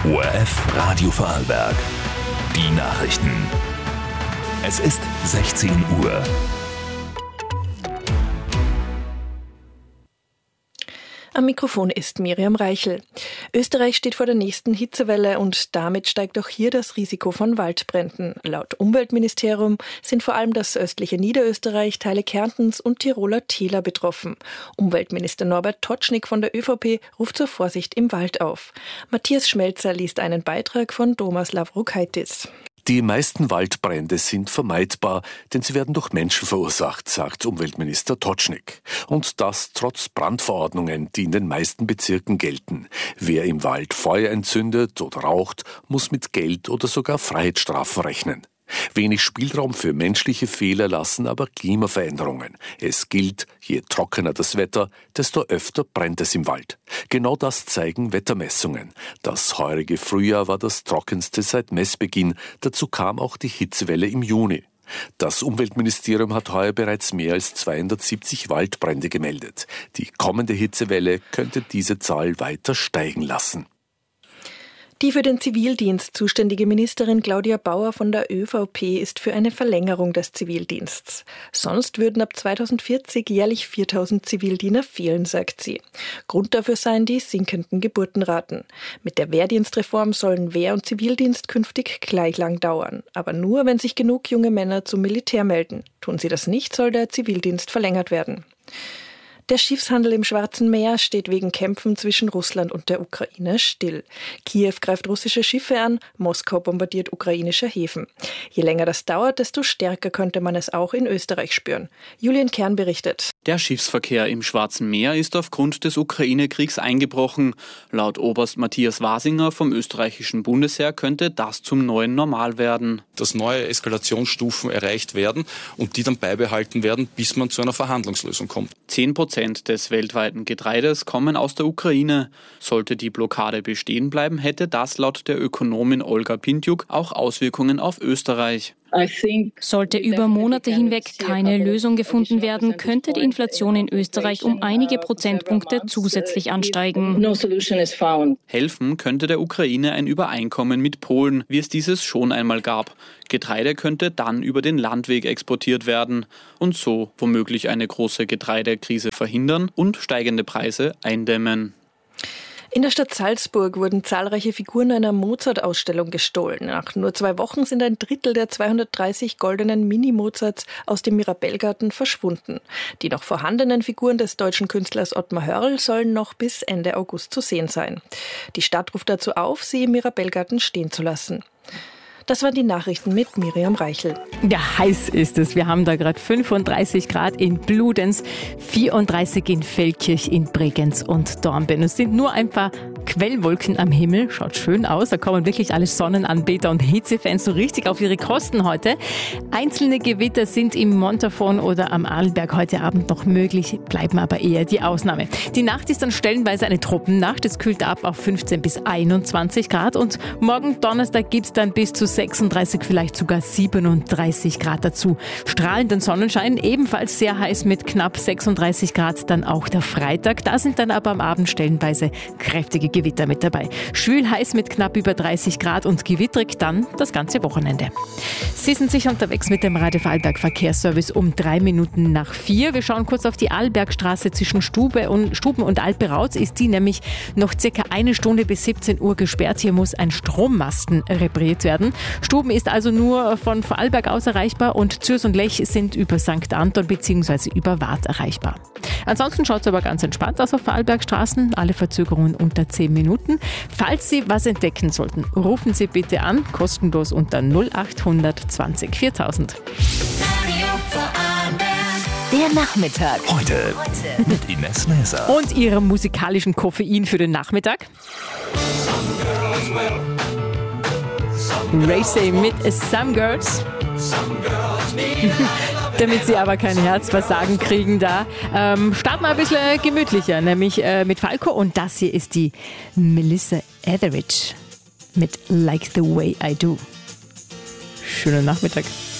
ORF Radio Vorarlberg. Die Nachrichten. Es ist 16 Uhr. Am Mikrofon ist Miriam Reichel. Österreich steht vor der nächsten Hitzewelle und damit steigt auch hier das Risiko von Waldbränden. Laut Umweltministerium sind vor allem das östliche Niederösterreich, Teile Kärntens und Tiroler Täler betroffen. Umweltminister Norbert Totschnig von der ÖVP ruft zur Vorsicht im Wald auf. Matthias Schmelzer liest einen Beitrag von Domas Lavrokaitis. Die meisten Waldbrände sind vermeidbar, denn sie werden durch Menschen verursacht, sagt Umweltminister Totschnig. Und das trotz Brandverordnungen, die in den meisten Bezirken gelten. Wer im Wald Feuer entzündet oder raucht, muss mit Geld oder sogar Freiheitsstrafen rechnen. Wenig Spielraum für menschliche Fehler lassen aber Klimaveränderungen. Es gilt, je trockener das Wetter, desto öfter brennt es im Wald. Genau das zeigen Wettermessungen. Das heurige Frühjahr war das trockenste seit Messbeginn. Dazu kam auch die Hitzewelle im Juni. Das Umweltministerium hat heuer bereits mehr als 270 Waldbrände gemeldet. Die kommende Hitzewelle könnte diese Zahl weiter steigen lassen. Die für den Zivildienst zuständige Ministerin Claudia Bauer von der ÖVP ist für eine Verlängerung des Zivildienstes. Sonst würden ab 2040 jährlich 4.000 Zivildiener fehlen, sagt sie. Grund dafür seien die sinkenden Geburtenraten. Mit der Wehrdienstreform sollen Wehr- und Zivildienst künftig gleich lang dauern. Aber nur, wenn sich genug junge Männer zum Militär melden. Tun sie das nicht, soll der Zivildienst verlängert werden. Der Schiffshandel im Schwarzen Meer steht wegen Kämpfen zwischen Russland und der Ukraine still. Kiew greift russische Schiffe an, Moskau bombardiert ukrainische Häfen. Je länger das dauert, desto stärker könnte man es auch in Österreich spüren. Julian Kern berichtet. Der Schiffsverkehr im Schwarzen Meer ist aufgrund des Ukraine-Kriegs eingebrochen. Laut Oberst Matthias Wasinger vom österreichischen Bundesheer könnte das zum neuen Normal werden. Dass neue Eskalationsstufen erreicht werden und die dann beibehalten werden, bis man zu einer Verhandlungslösung kommt. 10% des weltweiten Getreides kommen aus der Ukraine. Sollte die Blockade bestehen bleiben, hätte das laut der Ökonomin Olga Pintjuk auch Auswirkungen auf Österreich. Sollte über Monate hinweg keine Lösung gefunden werden, könnte die Inflation in Österreich um einige Prozentpunkte zusätzlich ansteigen. Helfen könnte der Ukraine ein Übereinkommen mit Polen, wie es dieses schon einmal gab. Getreide könnte dann über den Landweg exportiert werden und so womöglich eine große Getreidekrise verhindern und steigende Preise eindämmen. In der Stadt Salzburg wurden zahlreiche Figuren einer Mozart-Ausstellung gestohlen. Nach nur 2 Wochen sind ein Drittel der 230 goldenen Mini-Mozarts aus dem Mirabellgarten verschwunden. Die noch vorhandenen Figuren des deutschen Künstlers Ottmar Hörl sollen noch bis Ende August zu sehen sein. Die Stadt ruft dazu auf, sie im Mirabellgarten stehen zu lassen. Das waren die Nachrichten mit Miriam Reichel. Ja, heiß ist es. Wir haben da gerade 35 Grad in Bludenz, 34 in Feldkirch, in Bregenz und Dornbirn. Es sind nur ein paar Quellwolken am Himmel. Schaut schön aus. Da kommen wirklich alle Sonnenanbeter und Hitzefans so richtig auf ihre Kosten heute. Einzelne Gewitter sind im Montafon oder am Arlberg heute Abend noch möglich, bleiben aber eher die Ausnahme. Die Nacht ist dann stellenweise eine Tropennacht. Es kühlt ab auf 15 bis 21 Grad und morgen Donnerstag gibt es dann bis zu 36, vielleicht sogar 37 Grad dazu. Strahlenden Sonnenschein, ebenfalls sehr heiß mit knapp 36 Grad, dann auch der Freitag. Da sind dann aber am Abend stellenweise kräftige Gewitter mit dabei. Schwül heiß mit knapp über 30 Grad und gewittrig dann das ganze Wochenende. Sie sind sicher unterwegs mit dem Radio Vorarlberg Verkehrsservice um 3 Minuten nach 4. Wir schauen kurz auf die Arlbergstraße zwischen Stuben und Alperauz. Ist die nämlich noch circa 1 Stunde bis 17 Uhr gesperrt. Hier muss ein Strommasten repariert werden. Stuben ist also nur von Vorarlberg aus erreichbar und Zürs und Lech sind über St. Anton bzw. über Waadt erreichbar. Ansonsten schaut es aber ganz entspannt aus auf Vorarlbergstraßen. Alle Verzögerungen unter 10 Minuten. Falls Sie was entdecken sollten, rufen Sie bitte an, kostenlos unter 0800 20 4000. Der Nachmittag. Heute mit Ines Näser. Und Ihrem musikalischen Koffein für den Nachmittag. Racing mit Some Girls. Damit Sie aber kein Herzversagen kriegen da. Starten wir ein bisschen gemütlicher, nämlich mit Falco. Und das hier ist die Melissa Etheridge mit Like the Way I Do. Schönen Nachmittag.